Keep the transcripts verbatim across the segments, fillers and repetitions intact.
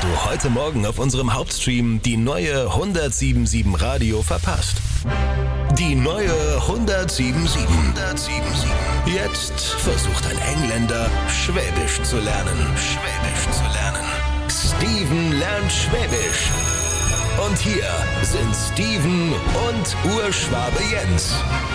du heute Morgen auf unserem Hauptstream die neue hundertsiebenundsiebzig Radio verpasst? Die neue hundertsiebenundsiebzig. hundertsiebenundsiebzig. Jetzt versucht ein Engländer, Schwäbisch zu lernen. Schwäbisch zu lernen. Steven lernt Schwäbisch. Und hier sind Steven und Urschwabe Jens.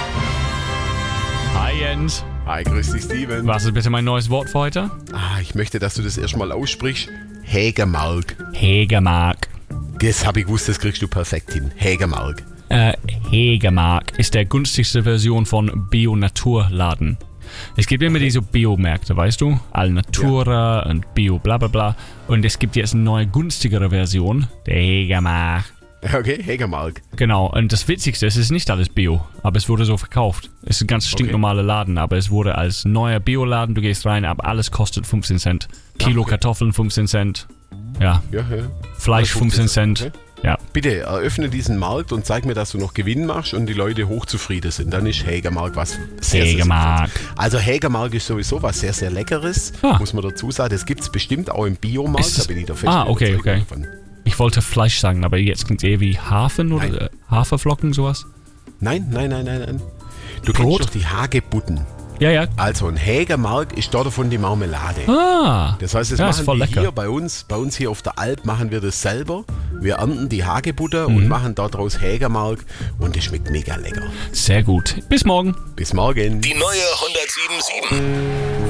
Hi Jens. Hi, grüß dich Steven. Was ist bitte mein neues Wort für heute? Ah, ich möchte, dass du das erstmal aussprichst. Hägermark. Hegemark. Das habe ich gewusst, das kriegst du perfekt hin. Hägermark. Äh, Hegemark ist der günstigste Version von Bio-Naturladen. Es gibt immer diese Biomärkte, weißt du? Alnatura ja. und Bio bla bla bla. Und es gibt jetzt eine neue, günstigere Version, der Hegermark. Okay, Hägermark. Genau, und das Witzigste ist, es ist nicht alles Bio, aber es wurde so verkauft. Es ist ein ganz stinknormaler Laden, aber es wurde als neuer Bioladen, du gehst rein, aber alles kostet fünfzehn Cent. Kilo okay. Kartoffeln fünfzehn Cent. Ja. ja, ja. Fleisch fünfzehn Cent. Okay. Ja. Bitte eröffne diesen Markt und zeig mir, dass du noch Gewinn machst und die Leute hochzufrieden sind. Dann ist Hägermark was sehr, Hägermark. sehr Also Hägermark ist sowieso was sehr, sehr Leckeres, ah. muss man dazu sagen. Das gibt es bestimmt auch im Biomarkt, da bin ich der festen Ah, okay, okay. Davon. Ich wollte Fleisch sagen, aber jetzt klingt es eher wie Hafen oder nein. Haferflocken, sowas. Nein, nein, nein, nein, nein. Du Brot? kennst doch die Hagebutten. Ja, ja. Also ein Hägermark ist dort davon die Marmelade. Ah. Das heißt, das ja, machen voll wir lecker. hier bei uns, bei uns hier auf der Alp machen wir das selber. Wir ernten die Hagebutter mhm. und machen daraus Hägermark und das schmeckt mega lecker. Sehr gut. Bis morgen. Bis morgen. Die neue hundertsiebenundsiebzig.